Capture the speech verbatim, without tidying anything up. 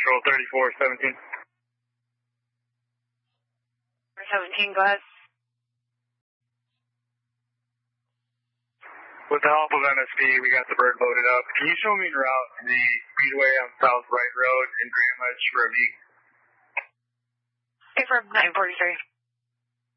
Central thirty-four seventeen. seventeen, go ahead. With the help of M S P, we got the bird loaded up. Can you show me en route to the Speedway on South Wright Road in Grandma for a week? Okay, for nine forty-three.